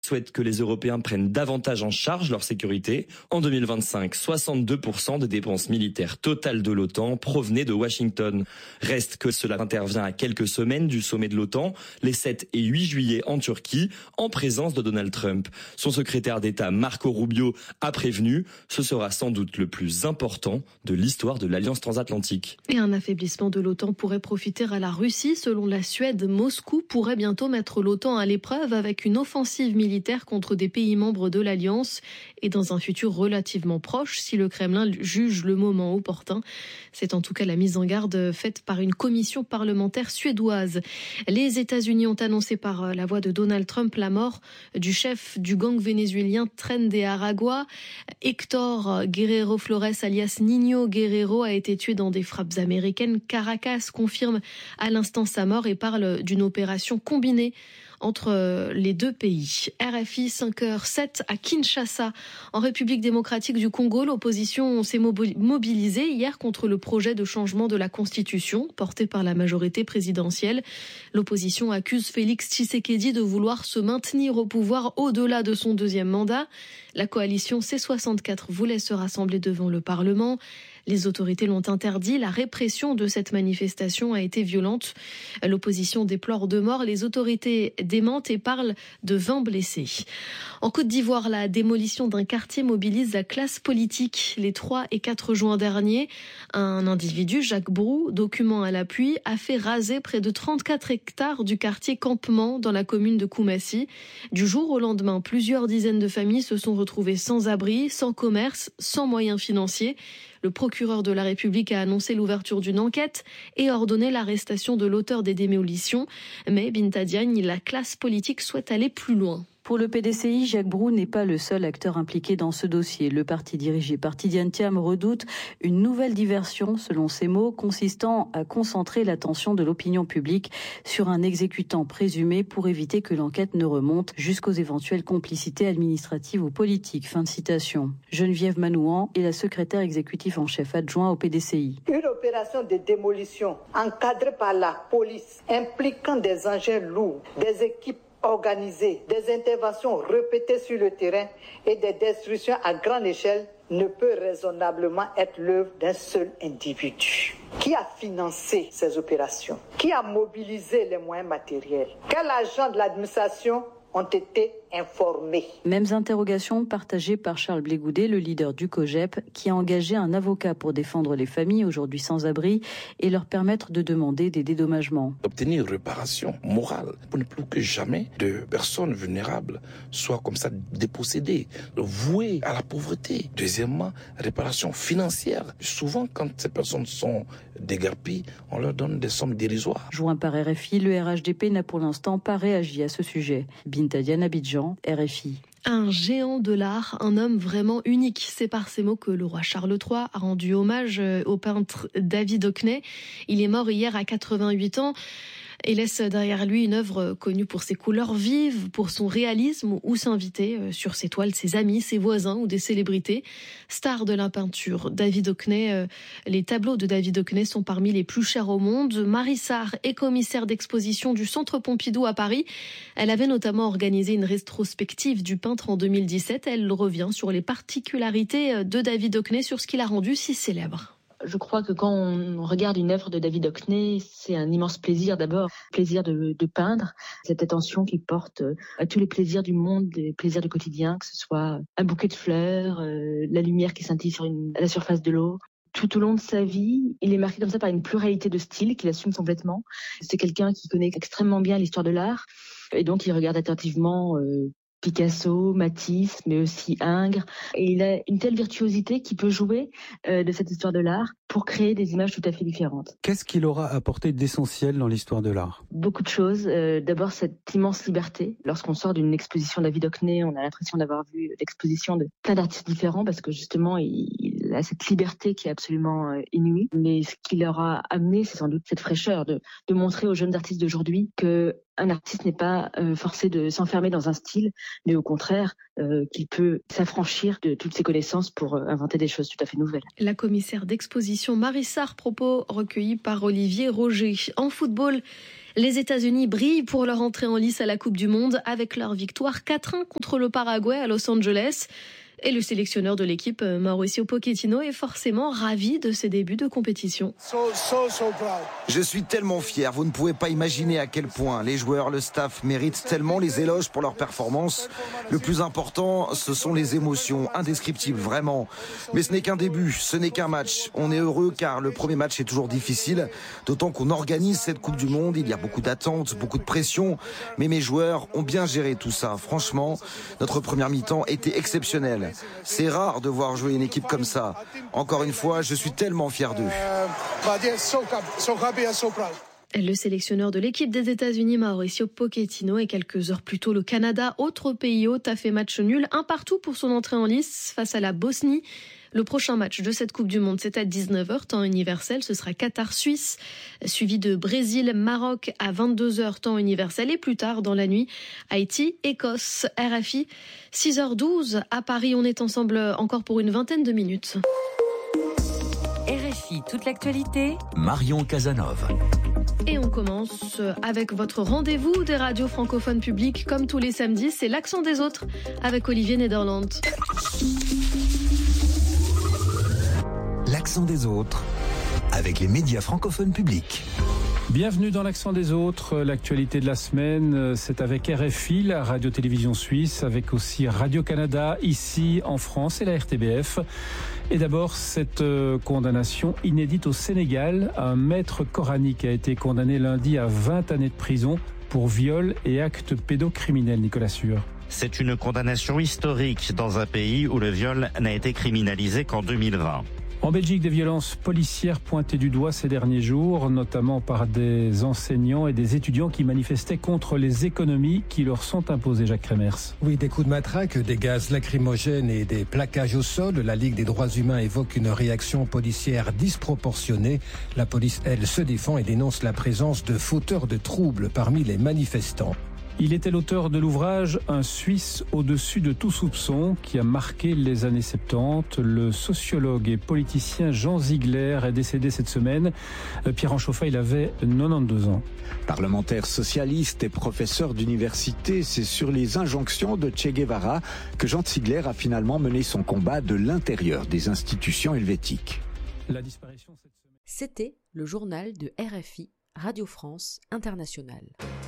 souhaite que les Européens prennent davantage en charge leur sécurité. En 2025, 62% des dépenses militaires totales de l'OTAN provenaient de Washington. Reste que cela intervient à quelques semaines du sommet de l'OTAN, les 7 et 8 juillet en Turquie, en présence de Donald Trump. Son secrétaire d'État Marco Rubio a prévenu, ce sera sans doute le plus important de l'histoire de l'Alliance transatlantique. Et un affaiblissement de l'OTAN pourrait profiter à la Russie. Selon la Suède, Moscou pourrait bientôt mettre l'OTAN à l'épreuve avec une offensive militaire contre des pays membres de l'Alliance et dans un futur relativement proche si le Kremlin juge le moment opportun. C'est en tout cas la mise en garde faite par une commission parlementaire suédoise. Les États-Unis ont annoncé par la voix de Donald Trump la mort du chef du gang vénézuélien Tren de Aragua. Héctor Guerrero Flores alias Niño Guerrero a été tué dans des frappes américaines. Caracas confirme à l'instant sa mort et parle d'une opération combinée entre les deux pays. RFI 5h07 à Kinshasa, en République démocratique du Congo, l'opposition s'est mobilisée hier contre le projet de changement de la Constitution porté par la majorité présidentielle. L'opposition accuse Félix Tshisekedi de vouloir se maintenir au pouvoir au-delà de son deuxième mandat. La coalition C64 voulait se rassembler devant le Parlement. Les autorités l'ont interdit. La répression de cette manifestation a été violente. L'opposition déplore 2 morts. Les autorités démentent et parlent de 20 blessés. En Côte d'Ivoire, la démolition d'un quartier mobilise la classe politique. Les 3 et 4 juin dernier, un individu, Jacques Brou, document à l'appui, a fait raser près de 34 hectares du quartier Campement dans la commune de Koumassi. Du jour au lendemain, plusieurs dizaines de familles se sont retrouvées sans abri, sans commerce, sans moyens financiers. Le procureur de la République a annoncé l'ouverture d'une enquête et ordonné l'arrestation de l'auteur des démolitions. Mais Binta Diagne, la classe politique souhaite aller plus loin. Pour le PDCI, Jacques Brou n'est pas le seul acteur impliqué dans ce dossier. Le parti dirigé par Tidiane Thiam redoute une nouvelle diversion, selon ses mots, consistant à concentrer l'attention de l'opinion publique sur un exécutant présumé pour éviter que l'enquête ne remonte jusqu'aux éventuelles complicités administratives ou politiques. Fin de citation. Geneviève Manouan est la secrétaire exécutive en chef adjoint au PDCI. Une opération de démolition encadrée par la police, impliquant des engins lourds, des équipes organisées, des interventions répétées sur le terrain et des destructions à grande échelle ne peut raisonnablement être l'œuvre d'un seul individu. Qui a financé ces opérations? Qui a mobilisé les moyens matériels? Quel agent de l'administration ont été informés. Mêmes interrogations partagées par Charles Blégoudet, le leader du COJEP, qui a engagé un avocat pour défendre les familles aujourd'hui sans abri et leur permettre de demander des dédommagements. Obtenir réparation morale pour ne plus que jamais de personnes vulnérables soient comme ça dépossédées, vouées à la pauvreté. Deuxièmement, réparation financière. Souvent, quand ces personnes sont déguerpies, on leur donne des sommes dérisoires. Joint par RFI, le RHDP n'a pour l'instant pas réagi à ce sujet. Binta Diagne, Abidjan, RFI. Un géant de l'art, un homme vraiment unique. C'est par ces mots que le roi Charles III a rendu hommage au peintre David Hockney. Il est mort hier à 88 ans. Et laisse derrière lui une œuvre connue pour ses couleurs vives, pour son réalisme, où s'inviter sur ses toiles ses amis, ses voisins ou des célébrités. Star de la peinture, David Hockney, les tableaux de David Hockney sont parmi les plus chers au monde. Marie Sarr est commissaire d'exposition du Centre Pompidou à Paris. Elle avait notamment organisé une rétrospective du peintre en 2017. Elle revient sur les particularités de David Hockney, sur ce qui l'a rendu si célèbre. Je crois que quand on regarde une œuvre de David Hockney, c'est un immense plaisir d'abord, plaisir de peindre, cette attention qu'il porte à tous les plaisirs du monde, les plaisirs du quotidien, que ce soit un bouquet de fleurs, la lumière qui scintille sur la surface de l'eau. Tout au long de sa vie, il est marqué comme ça par une pluralité de styles qu'il assume complètement. C'est quelqu'un qui connaît extrêmement bien l'histoire de l'art et donc il regarde attentivement Picasso, Matisse, mais aussi Ingres. Et il a une telle virtuosité qu'il peut jouer de cette histoire de l'art pour créer des images tout à fait différentes. Qu'est-ce qu'il aura apporté d'essentiel dans l'histoire de l'art ? Beaucoup de choses. D'abord, cette immense liberté. Lorsqu'on sort d'une exposition David Hockney, on a l'impression d'avoir vu l'exposition de plein d'artistes différents parce que justement, il a cette liberté qui est absolument inouïe. Mais ce qui leur a amené, c'est sans doute cette fraîcheur de montrer aux jeunes artistes d'aujourd'hui que un artiste n'est pas forcé de s'enfermer dans un style, mais au contraire, qu'il peut s'affranchir de toutes ses connaissances pour inventer des choses tout à fait nouvelles. La commissaire d'exposition Marie Sarr, propos recueillis par Olivier Roger. En football, Les États-Unis brillent pour leur entrée en lice à la Coupe du Monde avec leur victoire 4-1 contre le Paraguay à Los Angeles. Et le sélectionneur de l'équipe, Mauricio Pochettino, est forcément ravi de ses débuts de compétition. Je suis tellement fier, vous ne pouvez pas imaginer à quel point les joueurs, le staff méritent tellement les éloges pour leur performance. Le plus important, ce sont les émotions, indescriptibles, vraiment. Mais ce n'est qu'un début, ce n'est qu'un match. On est heureux car le premier match est toujours difficile, d'autant qu'on organise cette Coupe du Monde, il y a beaucoup d'attentes, beaucoup de pression. Mais mes joueurs ont bien géré tout ça, franchement. Notre première mi-temps était exceptionnelle. C'est rare de voir jouer une équipe comme ça. Encore une fois, je suis tellement fier d'eux. Le sélectionneur de l'équipe des États-Unis, Mauricio Pochettino, et quelques heures plus tôt, le Canada, autre pays hôte, a fait match nul, 1-1 pour son entrée en lice face à la Bosnie. Le prochain match de cette Coupe du Monde, c'est à 19h, temps universel. Ce sera Qatar-Suisse, suivi de Brésil-Maroc à 22h, temps universel. Et plus tard, dans la nuit, Haïti-Écosse. RFI, 6h12. À Paris, on est ensemble encore pour une vingtaine de minutes. RFI, toute l'actualité. Marion Casanova. Et on commence avec votre rendez-vous des radios francophones publiques. Comme tous les samedis, c'est l'accent des autres avec Olivier Nederland. L'accent des autres, avec les médias francophones publics. Bienvenue dans l'accent des autres. L'actualité de la semaine, c'est avec RFI, la radio-télévision suisse, avec aussi Radio-Canada, ici en France, et la RTBF. Et d'abord, cette condamnation inédite au Sénégal. Un maître coranique a été condamné lundi à 20 années de prison pour viol et actes pédocriminels, Nicolas Sueur. C'est une condamnation historique dans un pays où le viol n'a été criminalisé qu'en 2020. En Belgique, des violences policières pointées du doigt ces derniers jours, notamment par des enseignants et des étudiants qui manifestaient contre les économies qui leur sont imposées, Jacques Kremers. Oui, des coups de matraque, des gaz lacrymogènes et des plaquages au sol. La Ligue des droits humains évoque une réaction policière disproportionnée. La police, elle, se défend et dénonce la présence de fauteurs de troubles parmi les manifestants. Il était l'auteur de l'ouvrage « Un Suisse au-dessus de tout soupçon » qui a marqué les années 70. Le sociologue et politicien Jean Ziegler est décédé cette semaine. Pierre Anchofa, il avait 92 ans. Parlementaire socialiste et professeur d'université, c'est sur les injonctions de Che Guevara que Jean Ziegler a finalement mené son combat de l'intérieur des institutions helvétiques. La disparition cette semaine. C'était le journal de RFI, Radio France Internationale.